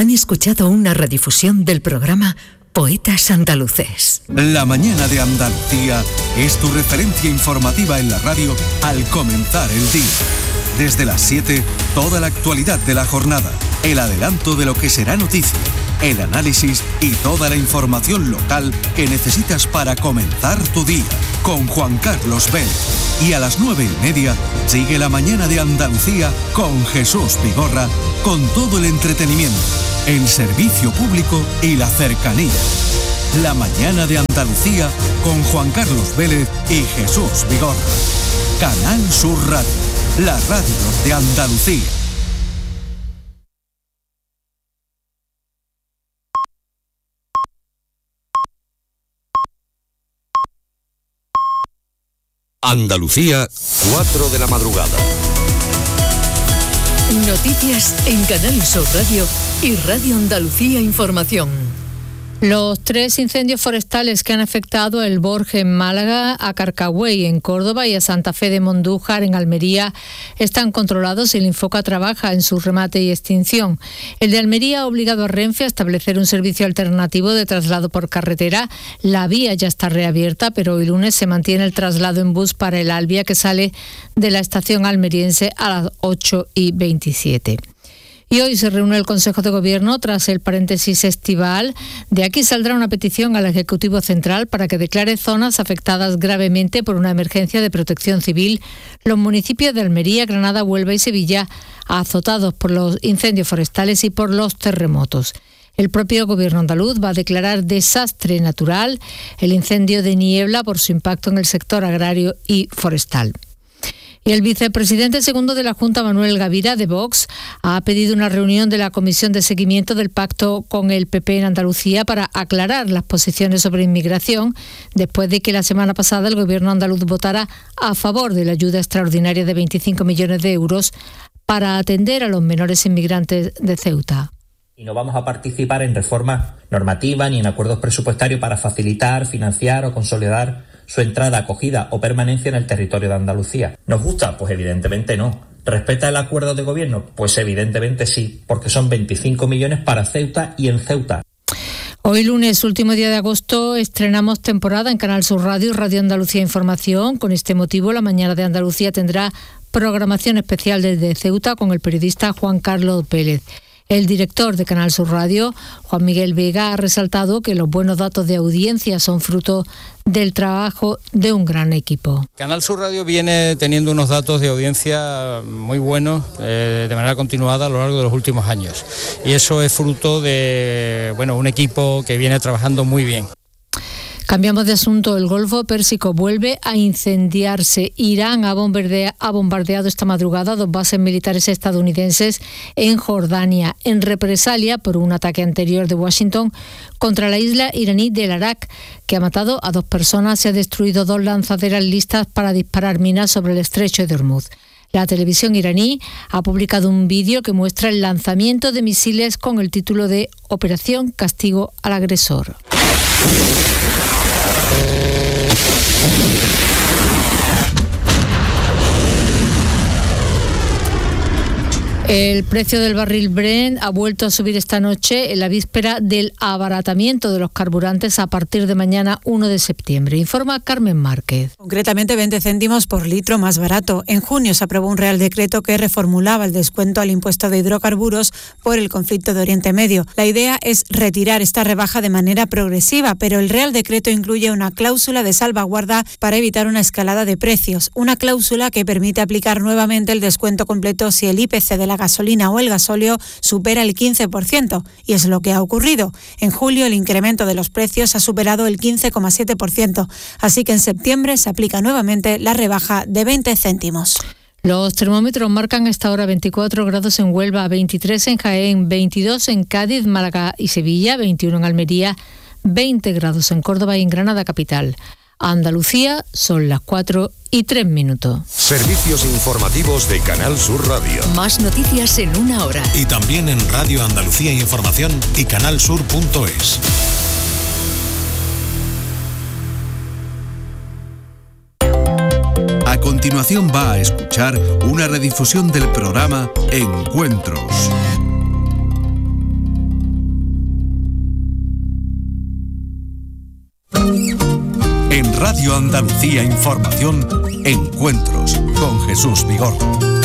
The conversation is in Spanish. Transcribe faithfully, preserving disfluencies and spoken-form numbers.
Han escuchado una redifusión del programa Poetas Andaluces. La mañana de Andalucía es tu referencia informativa en la radio al comenzar el día. Desde las siete, toda la actualidad de la jornada, el adelanto de lo que será noticia, el análisis y toda la información local que necesitas para comenzar tu día. Con Juan Carlos Vélez. Y a las nueve y media sigue la mañana de Andalucía con Jesús Vigorra, con todo el entretenimiento, el servicio público y la cercanía. La mañana de Andalucía con Juan Carlos Vélez y Jesús Vigorra. Canal Sur Radio, la radio de Andalucía. Andalucía, cuatro de la madrugada. Noticias en Canal Sur Radio y Radio Andalucía Información. Los tres incendios forestales que han afectado a El Borje en Málaga, a Carcagüey en Córdoba y a Santa Fe de Mondújar en Almería están controlados y el Infoca trabaja en su remate y extinción. El de Almería ha obligado a Renfe a establecer un servicio alternativo de traslado por carretera. La vía ya está reabierta, pero hoy lunes se mantiene el traslado en bus para el Albia, que sale de la estación almeriense a las ocho y veintisiete. Y hoy se reúne el Consejo de Gobierno tras el paréntesis estival. De aquí saldrá una petición al Ejecutivo Central para que declare zonas afectadas gravemente por una emergencia de protección civil los municipios de Almería, Granada, Huelva y Sevilla, azotados por los incendios forestales y por los terremotos. El propio Gobierno andaluz va a declarar desastre natural el incendio de Niebla por su impacto en el sector agrario y forestal. Y el vicepresidente segundo de la Junta, Manuel Gavira, de Vox, ha pedido una reunión de la Comisión de Seguimiento del Pacto con el P P en Andalucía para aclarar las posiciones sobre inmigración, después de que la semana pasada el Gobierno andaluz votara a favor de la ayuda extraordinaria de veinticinco millones de euros para atender a los menores inmigrantes de Ceuta. Y no vamos a participar en reformas normativas ni en acuerdos presupuestarios para facilitar, financiar o consolidar su entrada, acogida o permanencia en el territorio de Andalucía. ¿Nos gusta? Pues evidentemente no. ¿Respeta el acuerdo de gobierno? Pues evidentemente sí, porque son veinticinco millones para Ceuta y en Ceuta. Hoy lunes, último día de agosto, estrenamos temporada en Canal Sur Radio y Radio Andalucía Información. Con este motivo, la mañana de Andalucía tendrá programación especial desde Ceuta con el periodista Juan Carlos Vélez. El director de Canal Sur Radio, Juan Miguel Vega, ha resaltado que los buenos datos de audiencia son fruto del trabajo de un gran equipo. Canal Sur Radio viene teniendo unos datos de audiencia muy buenos eh, de manera continuada a lo largo de los últimos años. Y eso es fruto de bueno, un equipo que viene trabajando muy bien. Cambiamos de asunto. El Golfo Pérsico vuelve a incendiarse. Irán ha, bombardea, ha bombardeado esta madrugada dos bases militares estadounidenses en Jordania, en represalia por un ataque anterior de Washington contra la isla iraní del Arak, que ha matado a dos personas y ha destruido dos lanzaderas listas para disparar minas sobre el estrecho de Hormuz. La televisión iraní ha publicado un vídeo que muestra el lanzamiento de misiles con el título de Operación Castigo al Agresor. El precio del barril Brent ha vuelto a subir esta noche en la víspera del abaratamiento de los carburantes a partir de mañana uno de septiembre. Informa Carmen Márquez. Concretamente veinte céntimos por litro más barato. En junio se aprobó un Real Decreto que reformulaba el descuento al impuesto de hidrocarburos por el conflicto de Oriente Medio. La idea es retirar esta rebaja de manera progresiva, pero el Real Decreto incluye una cláusula de salvaguarda para evitar una escalada de precios. Una cláusula que permite aplicar nuevamente el descuento completo si el I P C de la gasolina o el gasóleo supera el quince por ciento, y es lo que ha ocurrido. En julio el incremento de los precios ha superado el quince coma siete por ciento, así que en septiembre se aplica nuevamente la rebaja de veinte céntimos. Los termómetros marcan hasta ahora veinticuatro grados en Huelva, veintitrés en Jaén, veintidós en Cádiz, Málaga y Sevilla, veintiuno en Almería, veinte grados en Córdoba y en Granada capital. Andalucía, son las cuatro y tres minutos. Servicios informativos de Canal Sur Radio. Más noticias en una hora. Y también en Radio Andalucía Información y canalsur punto es. A continuación va a escuchar una redifusión del programa Encuentros. En Radio Andalucía Información, Encuentros con Jesús Vigorra.